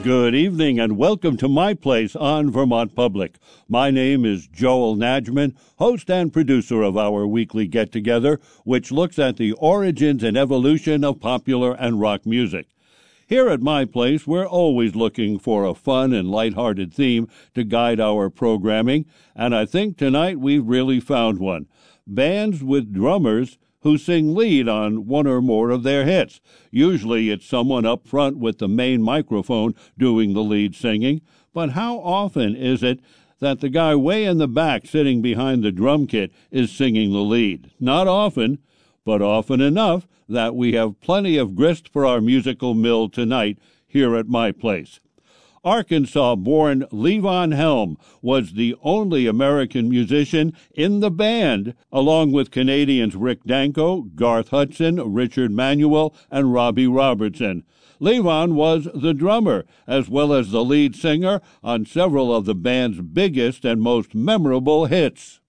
Good evening and welcome to My Place on Vermont Public. My name is Joel Najman, host and producer of our weekly get-together, which looks at the origins and evolution of popular and rock music. Here at My Place, we're always looking for a fun and lighthearted theme to guide our programming, and I think tonight we've really found one. Bands with drummers who sing lead on one or more of their hits. Usually it's someone up front with the main microphone doing the lead singing, but how often is it that the guy way in the back sitting behind the drum kit is singing the lead? Not often, but often enough that we have plenty of grist for our musical mill tonight here at My Place. Arkansas-born Levon Helm was the only American musician in the band, along with Canadians Rick Danko, Garth Hudson, Richard Manuel, and Robbie Robertson. Levon was the drummer, as well as the lead singer on several of the band's biggest and most memorable hits.